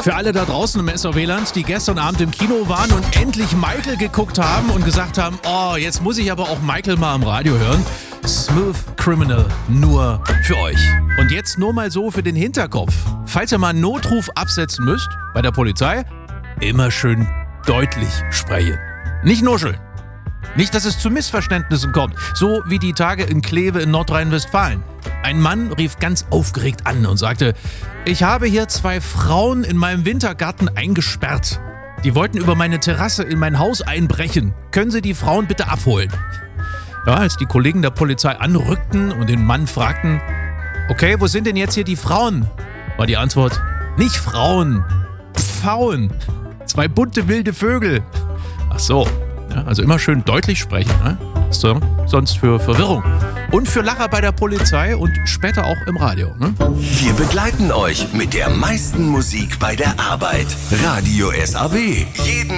Für alle da draußen im SOW-Land, die gestern Abend im Kino waren und endlich Michael geguckt haben und gesagt haben, oh, jetzt muss ich aber auch Michael mal im Radio hören. Smooth Criminal, nur für euch. Und jetzt nur mal so für den Hinterkopf. Falls ihr mal einen Notruf absetzen müsst bei der Polizei, immer schön deutlich sprechen. Nicht nuscheln. Nicht, dass es zu Missverständnissen kommt, so wie die Tage in Kleve in Nordrhein-Westfalen. Ein Mann rief ganz aufgeregt an und sagte, ich habe hier 2 Frauen in meinem Wintergarten eingesperrt. Die wollten über meine Terrasse in mein Haus einbrechen. Können Sie die Frauen bitte abholen? Ja, als die Kollegen der Polizei anrückten und den Mann fragten, okay, wo sind denn jetzt hier die Frauen? War die Antwort, nicht Frauen, Pfauen. 2 bunte wilde Vögel. Ach so. Ja, also immer schön deutlich sprechen, ne? So, sonst für Verwirrung. Und für Lacher bei der Polizei und später auch im Radio. Ne? Wir begleiten euch mit der meisten Musik bei der Arbeit. Radio SAW. Jeden